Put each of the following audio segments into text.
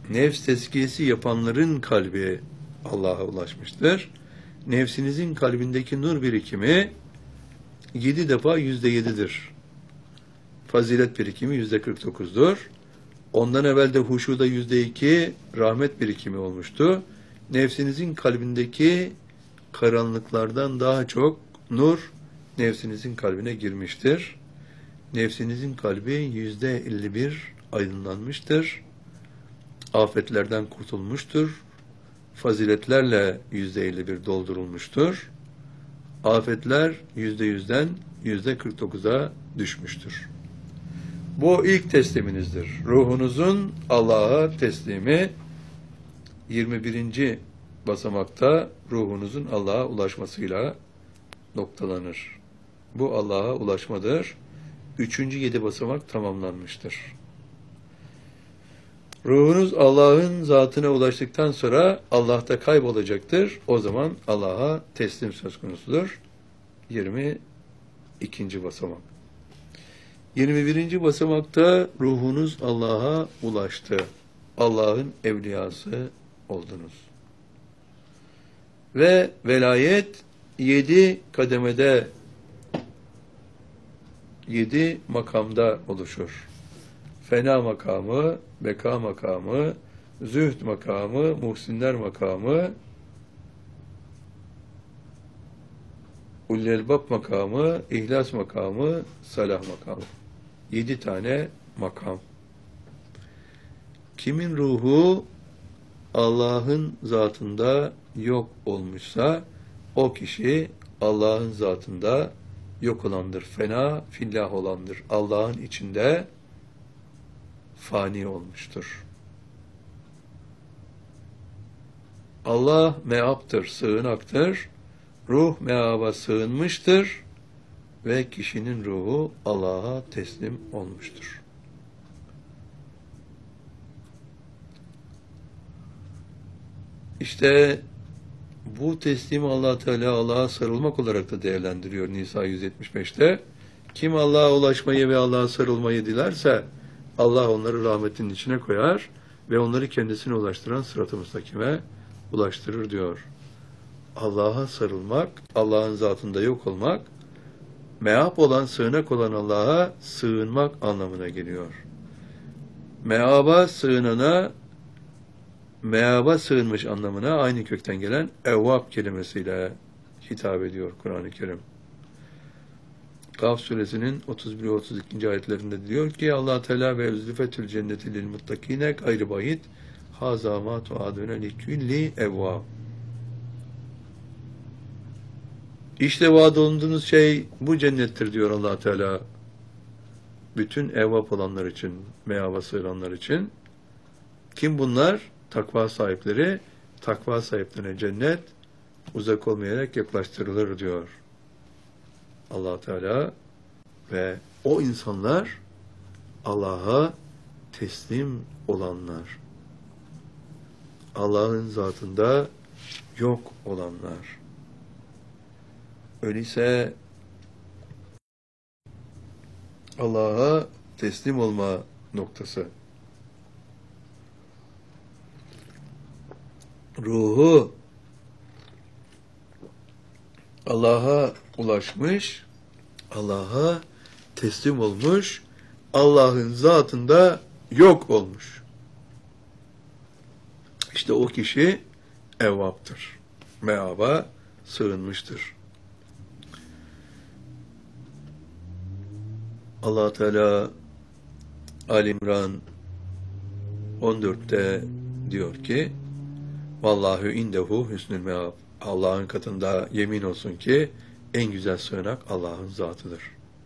Nefs tezkiyesi yapanların kalbi Allah'a ulaşmıştır. Nefsinizin kalbindeki nur birikimi 7 defa %7'dir. Fazilet birikimi %49'dur. Ondan evvel de huşuda %2 rahmet birikimi olmuştu. Nefsinizin kalbindeki karanlıklardan daha çok nur nefsinizin kalbine girmiştir. Nefsinizin kalbi %51 aydınlanmıştır. Afetlerden kurtulmuştur. Faziletlerle %51 doldurulmuştur. Afetler %100'den %49'a düşmüştür. Bu ilk tesliminizdir. Ruhunuzun Allah'a teslimi 21. basamakta ruhunuzun Allah'a ulaşmasıyla noktalanır. Bu Allah'a ulaşmadır. 3. 7 basamak tamamlanmıştır. Ruhunuz Allah'ın zatına ulaştıktan sonra Allah'ta kaybolacaktır. O zaman Allah'a teslim söz konusudur. 22. basamak. 21. basamakta ruhunuz Allah'a ulaştı. Allah'ın evliyası oldunuz. Ve velayet 7 kademede, 7 makamda oluşur. Fena makamı, beka makamı, zühd makamı, muhsinler makamı, ulelbab makamı, ihlas makamı, salah makamı. 7 tane makam. Kimin ruhu Allah'ın zatında yok olmuşsa, o kişi Allah'ın zatında yok olandır. Fena fillah olandır. Allah'ın içinde fani olmuştur. Allah meaptır, sığınaktır. Ruh meaba sığınmıştır ve kişinin ruhu Allah'a teslim olmuştur. İşte bu teslim Allah Teala Allah'a sarılmak olarak da değerlendiriyor Nisa 175'te. Kim Allah'a ulaşmayı ve Allah'a sarılmayı dilerse Allah onları rahmetinin içine koyar ve onları kendisine ulaştıran sırat-ı müstakime ulaştırır diyor. Allah'a sarılmak, Allah'ın zatında yok olmak, meab olan, sığınak olan Allah'a sığınmak anlamına geliyor. Meaba sığınana, meaba sığınmış anlamına aynı kökten gelen evvab kelimesiyle hitap ediyor Kur'an-ı Kerim. Kaf suresinin 31 ve 32. ayetlerinde diyor ki Allah Teala ve üzlifetül cenneti lil muttakine gayri bahit haza ma tuadune li kulli evvab. İşte vaad olunduğunuz şey bu cennettir diyor Allah Teala. Bütün evvab olanlar için, meaba sığınanlar için. Kim bunlar? Takva sahipleri. Takva sahiplerine cennet uzak olmayarak yaklaştırılır diyor Allah Teala. Ve o insanlar Allah'a teslim olanlar. Allah'ın zatında yok olanlar. Öyleyse Allah'a teslim olma noktası. Ruhu Allah'a ulaşmış, Allah'a teslim olmuş, Allah'ın zatında yok olmuş. İşte o kişi evvaptır. Meaba sığınmıştır. Allah Teala Ali İmran 14'te diyor ki Vallahu indehu hüsnül meab. Allah'ın katında yemin olsun ki en güzel sığınak Allah'ın zatıdır.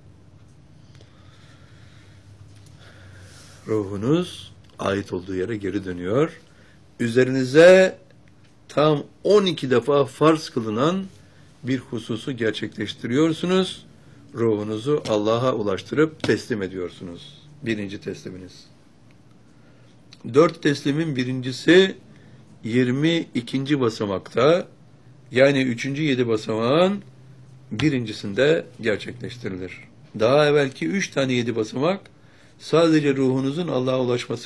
Ruhunuz ait olduğu yere geri dönüyor. Üzerinize tam 12 defa farz kılınan bir hususu gerçekleştiriyorsunuz. Ruhunuzu Allah'a ulaştırıp teslim ediyorsunuz. 1. tesliminiz. 4 teslimin birincisi 22. basamakta, yani 3. 7 basamağın birincisinde gerçekleştirilir. Daha evvelki 3 tane 7 basamak sadece ruhunuzun Allah'a ulaşması